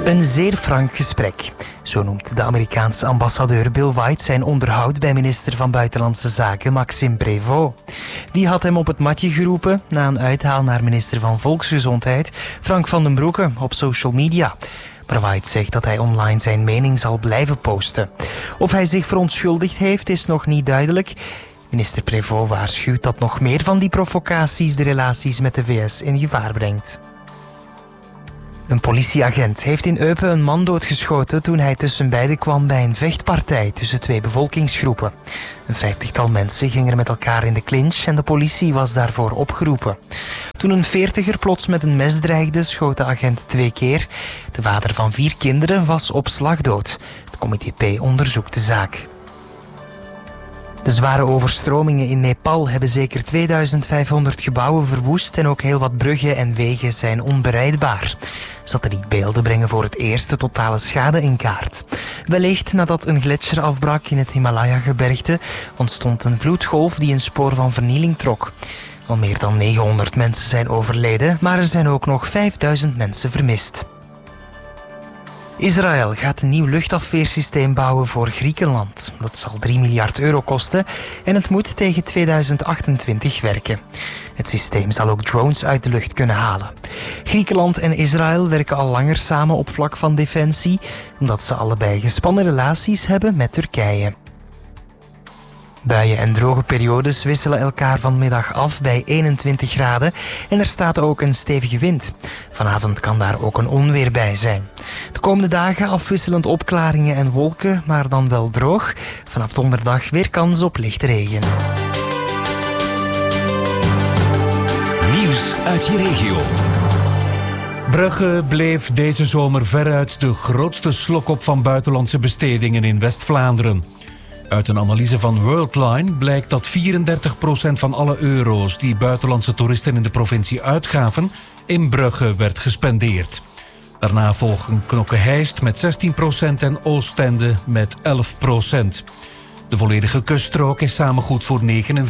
Een zeer frank gesprek. Zo noemt de Amerikaanse ambassadeur Bill White zijn onderhoud bij minister van Buitenlandse Zaken Maxime Prévost. Die had hem op het matje geroepen na een uithaal naar minister van Volksgezondheid Frank van den Broeke op social media. Maar White zegt dat hij online zijn mening zal blijven posten. Of hij zich verontschuldigd heeft is nog niet duidelijk. Minister Prévost waarschuwt dat nog meer van die provocaties de relaties met de VS in gevaar brengt. Een politieagent heeft in Eupen een man doodgeschoten toen hij tussen beiden kwam bij een vechtpartij tussen twee bevolkingsgroepen. Een 50-tal mensen gingen met elkaar in de clinch en de politie was daarvoor opgeroepen. Toen een 40er plots met een mes dreigde, schoot de agent 2 keer. De vader van 4 kinderen was op slag dood. Het comité P onderzoekt de zaak. De zware overstromingen in Nepal hebben zeker 2500 gebouwen verwoest en ook heel wat bruggen en wegen zijn onbereikbaar. Satellietbeelden brengen voor het eerst de totale schade in kaart. Wellicht nadat een gletsjer afbrak in het Himalaya-gebergte ontstond een vloedgolf die een spoor van vernieling trok. Al meer dan 900 mensen zijn overleden, maar er zijn ook nog 5000 mensen vermist. Israël gaat een nieuw luchtafweersysteem bouwen voor Griekenland. Dat zal 3 miljard euro kosten en het moet tegen 2028 werken. Het systeem zal ook drones uit de lucht kunnen halen. Griekenland en Israël werken al langer samen op vlak van defensie, omdat ze allebei gespannen relaties hebben met Turkije. Buien en droge periodes wisselen elkaar vanmiddag af bij 21 graden en er staat ook een stevige wind. Vanavond kan daar ook een onweer bij zijn. De komende dagen afwisselend opklaringen en wolken, maar dan wel droog. Vanaf donderdag weer kans op lichte regen. Nieuws uit je regio. Brugge bleef deze zomer veruit de grootste slokop van buitenlandse bestedingen in West-Vlaanderen. Uit een analyse van Worldline blijkt dat 34% van alle euro's die buitenlandse toeristen in de provincie uitgaven in Brugge werd gespendeerd. Daarna volgen Knokke-Heist met 16% en Oostende met 11%. De volledige kuststrook is samen goed voor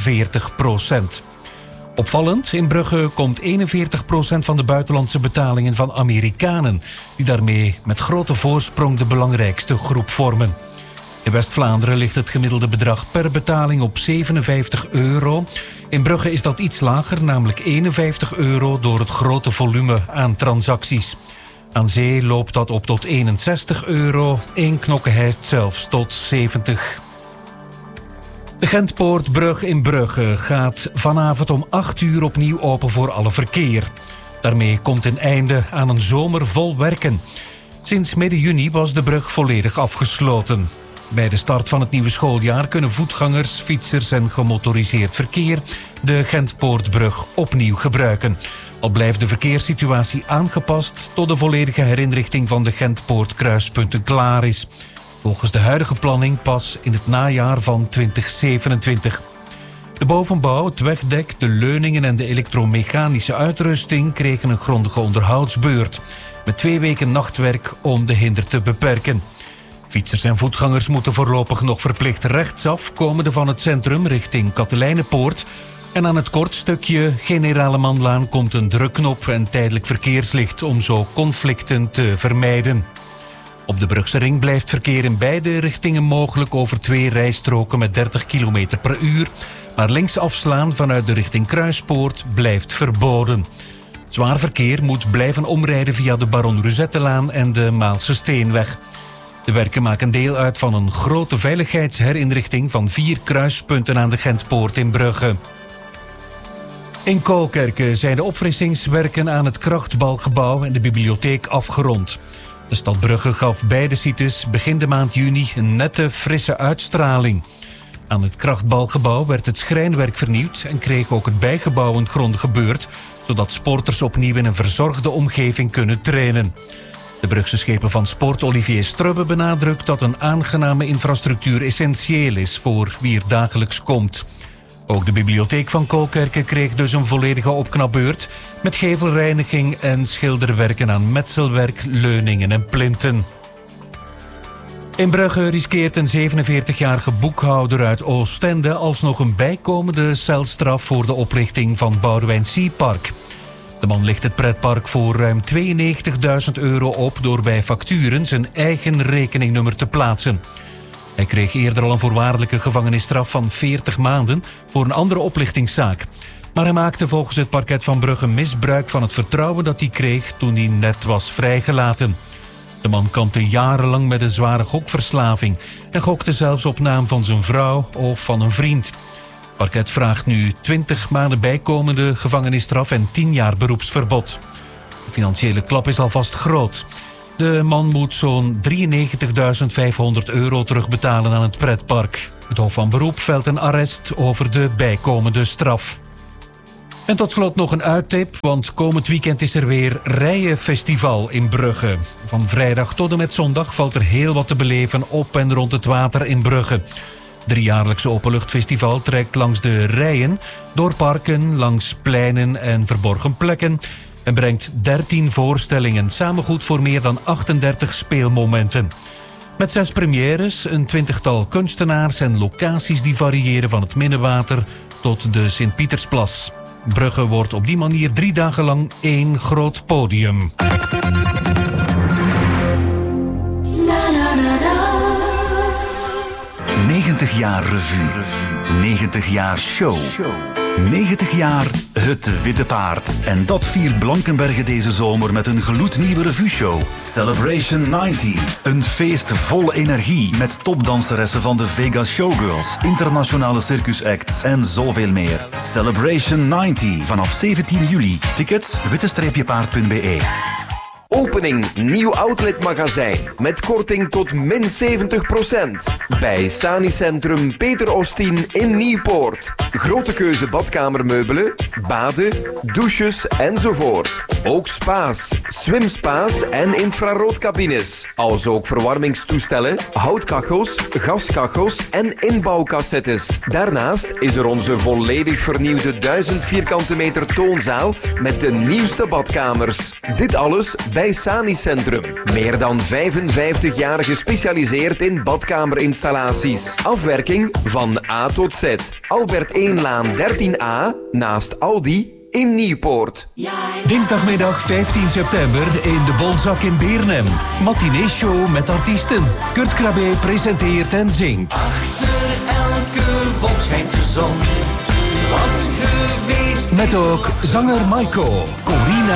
49%. Opvallend, in Brugge komt 41% van de buitenlandse betalingen van Amerikanen, die daarmee met grote voorsprong de belangrijkste groep vormen. In West-Vlaanderen ligt het gemiddelde bedrag per betaling op €57. In Brugge is dat iets lager, namelijk €51 door het grote volume aan transacties. Aan zee loopt dat op tot €61, in Knokke-Heist zelfs tot 70. De Gentpoortbrug in Brugge gaat vanavond om 8 uur opnieuw open voor alle verkeer. Daarmee komt een einde aan een zomer vol werken. Sinds midden juni was de brug volledig afgesloten. Bij de start van het nieuwe schooljaar kunnen voetgangers, fietsers en gemotoriseerd verkeer de Gentpoortbrug opnieuw gebruiken. Al blijft de verkeerssituatie aangepast tot de volledige herinrichting van de Gentpoortkruispunten klaar is. Volgens de huidige planning pas in het najaar van 2027. De bovenbouw, het wegdek, de leuningen en de elektromechanische uitrusting kregen een grondige onderhoudsbeurt. Met 2 weken nachtwerk om de hinder te beperken. Fietsers en voetgangers moeten voorlopig nog verplicht rechtsaf, komende van het centrum richting Katelijnepoort. En aan het kortstukje Generale Manlaan komt een drukknop en tijdelijk verkeerslicht om zo conflicten te vermijden. Op de Brugse ring blijft verkeer in beide richtingen mogelijk over 2 rijstroken met 30 km per uur. Maar links afslaan vanuit de richting Kruispoort blijft verboden. Zwaar verkeer moet blijven omrijden via de Baron Ruzettelaan en de Maalse Steenweg. De werken maken deel uit van een grote veiligheidsherinrichting van 4 kruispunten aan de Gentpoort in Brugge. In Kolkerke zijn de opfrissingswerken aan het krachtbalgebouw en de bibliotheek afgerond. De stad Brugge gaf beide sites begin de maand juni een nette, frisse uitstraling. Aan het krachtbalgebouw werd het schrijnwerk vernieuwd en kreeg ook het bijgebouw een grondige beurt, zodat sporters opnieuw in een verzorgde omgeving kunnen trainen. De Brugse schepen van sport Olivier Strubbe benadrukt dat een aangename infrastructuur essentieel is voor wie er dagelijks komt. Ook de bibliotheek van Kolkerke kreeg dus een volledige opknapbeurt met gevelreiniging en schilderwerken aan metselwerk, leuningen en plinten. In Brugge riskeert een 47-jarige boekhouder uit Oostende alsnog een bijkomende celstraf voor de oprichting van Boudewijn Sea Park. De man ligt het pretpark voor ruim €92.000 op door bij facturen zijn eigen rekeningnummer te plaatsen. Hij kreeg eerder al een voorwaardelijke gevangenisstraf van 40 maanden voor een andere oplichtingszaak. Maar hij maakte volgens het parket van Brugge misbruik van het vertrouwen dat hij kreeg toen hij net was vrijgelaten. De man kampte jarenlang met een zware gokverslaving en gokte zelfs op naam van zijn vrouw of van een vriend. Het parket vraagt nu 20 maanden bijkomende gevangenisstraf en 10 jaar beroepsverbod. De financiële klap is alvast groot. De man moet zo'n €93.500 terugbetalen aan het pretpark. Het Hof van Beroep velt een arrest over de bijkomende straf. En tot slot nog een uittip, want komend weekend is er weer Rijenfestival in Brugge. Van vrijdag tot en met zondag valt er heel wat te beleven op en rond het water in Brugge. Het 3-jaarlijkse openluchtfestival trekt langs de Rijen, door parken, langs pleinen en verborgen plekken en brengt 13 voorstellingen, samen goed voor meer dan 38 speelmomenten. Met 6 premières, een 20-tal kunstenaars en locaties die variëren van het Minnewater tot de Sint-Pietersplas. Brugge wordt op die manier 3 dagen lang één groot podium. 90 jaar revue. 90 jaar show. 90 jaar Het Witte Paard. En dat viert Blankenberge deze zomer met een gloednieuwe revueshow. Celebration 90. Een feest vol energie met topdanseressen van de Vegas Showgirls, internationale circusacts en zoveel meer. Celebration 90 vanaf 17 juli. Tickets witte-paard.be. Opening nieuw outletmagazijn met korting tot min 70% bij Sani Centrum Peter Ostien in Nieuwpoort. Grote keuze badkamermeubelen, baden, douches enzovoort. Ook spa's, swimspa's en infraroodcabines. Als ook verwarmingstoestellen, houtkachels, gaskachels en inbouwcassettes. Daarnaast is er onze volledig vernieuwde 1000 vierkante meter toonzaal met de nieuwste badkamers. Dit alles bij Sani Centrum. Meer dan 55 jaar gespecialiseerd in badkamerinstallaties. Afwerking van A tot Z. Albert 1-laan 13A naast Aldi in Nieuwpoort. Dinsdagmiddag 15 september in de Bolzak in Beernem. Matinee-show met artiesten. Kurt Krabbe presenteert en zingt. Achter elke wolk schijnt de zon. Wat geweest Met ook zanger Maiko, Corina